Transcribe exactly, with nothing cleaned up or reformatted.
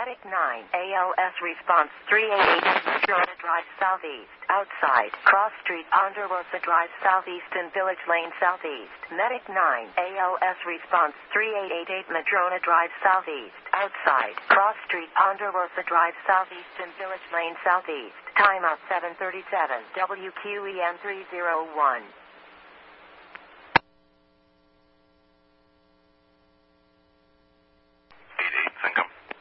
Medic nine, A L S response three eighty-eight, Madrona Drive Southeast, outside, Cross Street, Ponderosa Drive Southeast and Village Lane Southeast. Medic nine, A L S response three eighty-eight, Madrona Drive Southeast, outside, Cross Street, Ponderosa Drive Southeast and Village Lane Southeast. Timeout seven thirty-seven, W Q E N three oh one.